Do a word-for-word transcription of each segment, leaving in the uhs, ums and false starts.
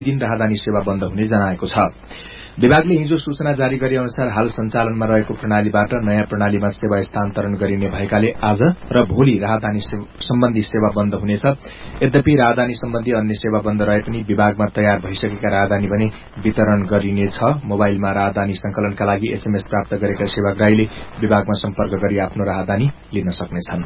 दिन राहदानी सेवा बन्द हुने जनाएको छ। विभागले हिजो सूचना जारी गरे अनुसार हाल सञ्चालनमा रहेको प्रणालीबाट नयाँ प्रणालीमा सेवा स्थानान्तरण गरिने भएकाले आज र भोलि राहदानी सम्बन्धी सेवा बन्द हुनेछ। यद्यपि राहदानी सम्बन्धी अन्य सेवा बन्द रहे पनि विभागमा तयार भइसकेका राहदानी भने वितरण गरिनेछ। मोबाइलमा राहदानी संकलनका लागि एसएमएस प्राप्त गरेका सेवाग्राहीले विभागमा सम्पर्क गरी आफ्नो राहदानी लिन सक्नेछन्।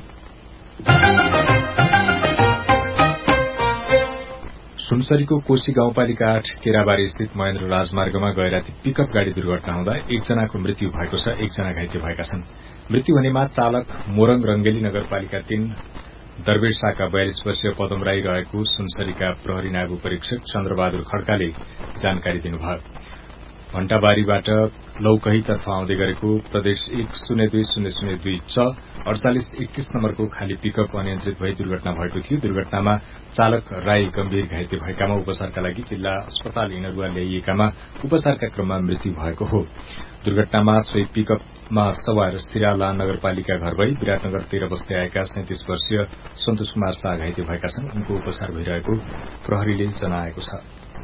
सुनसरीको कोशी गाउँपालिका आठ केराबारी स्थित महेन्द्र राजमार्गमा गए राति पिकअप गाड़ी दुर्घटना हुँदा एकजनाको मृत्यु भएको छ, एकजना घाइते भएका छन्। मृत्यु हुनेमा चालक मोरङ रंगेली नगरपालिका तीन दरवेशाका बयालिस वर्षीय पदम राई रहेको सुनसरीका प्रहरी नायब परीक्षक चन्द्रबहादुर खड्काले जानकारी दिनुभयो। भण्टाबारीबाट लौकहीतर्फ आउँदै गरेको प्रदेश एक शून्य दुई शून्य शून्य दुई च अड़चालिस एक्कीस नम्बरको खाली पिकअप अनियन्त्रित भई दुर्घटना भएको थियो। दुर्घटनामा चालक राई गम्भीर घाइते भएकामा उपचारका लागि जिल्ला अस्पताल इनरुवा ल्याइएकामा उपचारका क्रममा मृत्यु भएको हो। दुर्घटनामा सोही पिकअपमा सवार सिराला नगरपालिका घर भई विराटनगर तेह्र बस्दै आएका सैंतिस वर्षीय सन्तोष कुमार शाह घाइते भएका छन्। उनको उपचार भइरहेको प्रहरीले जनाएको छ।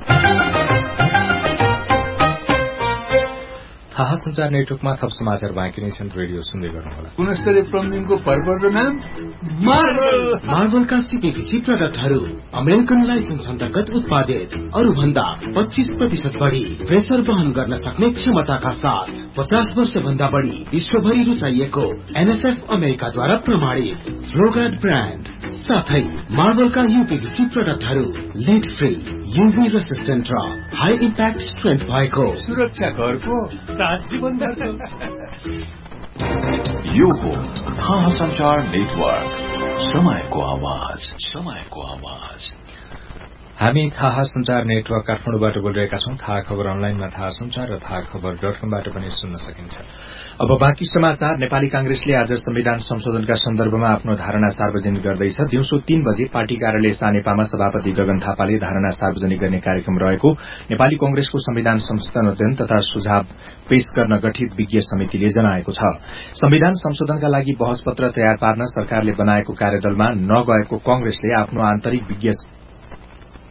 थाहा संचार नेटवर्कमा थप समाचार बाँकी नै छन्। रेडियो सुन्दै गर्नुहोला। गुणस्तरीय प्लम्बिङको भरपर्दो नाम मार्बल। मार्बलका सीपीभीसी प्रडक्टहरू अमेरिकन लाइसेन्स अन्तर्गत उत्पादित, अरू भन्दा पच्चीस प्रतिशत बढ़ी प्रेसर वहन गर्न सक्ने क्षमताका साथ पचास वर्ष भन्दा बढ़ी विश्वभरि रुचाइएको एनएसएफ अमेरिकाद्वारा प्रमाणित फ्लोगार्ड ब्रान्ड साथै मार्बलका यूपीभीसी प्रडक्टहरू लेड फ्री, यूभी रेसिस्टेन्ट र हाई इम्प्याक्ट स्ट्रेन्थ भएको सुरक्षा घरको साथ जीवन यो हो थाहा संचार नेटवर्क, समयको आवाज, समयको आवाज। हामी थाहा संचार नेटवर्क काठमाडौँबाट बोलिरहेका छौं। थाहा खबर अनलाइनमा थाहा संचार र थाहा खबर डट कमबाट पनि सुन्न सकिन्छ। अब बाँकी समाचार। नेपाली कांग्रेसले आज संविधान संशोधनका सन्दर्भमा आफ्नो धारणा सार्वजनिक गर्दैछ। दिउँसो तीन बजे पार्टी कार्यालय सानेपामा सभापति गगन थापाले धारणा सार्वजनिक गर्ने कार्यक्रम रहेको नेपाली कांग्रेसको संविधान संशोधन अध्ययन तथा सुझाव पेश गर्न गठित विज्ञ समितिले जनाएको छ। संविधान संशोधनका लागि बहस पत्र तयार पार्न सरकारले बनाएको कार्यदलमा नगएको कांग्रेसले आफ्नो आन्तरिक विज्ञ